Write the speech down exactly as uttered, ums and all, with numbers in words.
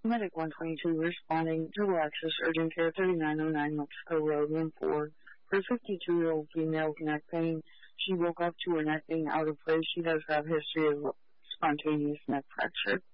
Medic one twenty-two responding to Alexis, urgent care thirty-nine oh nine Mexico Road, one four. For a fifty-two-year-old female with neck pain, she woke up to her neck being out of place. She does have history of spontaneous neck fracture.